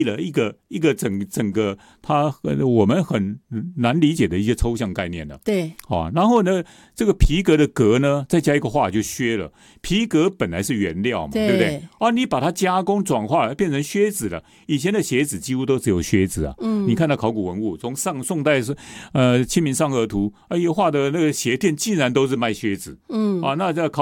了一个整个我们很难理解的一些抽象概念了。 对， 然后呢，这个皮革的革呢，再加一个化就靴了。皮革本来是原料嘛，对不对？你把它加工转化了，变成靴子了。以前的鞋子几乎都只有靴子啊。你看到考古文物，从宋代是清明上河图，画的那个鞋店竟然都是卖靴子。那这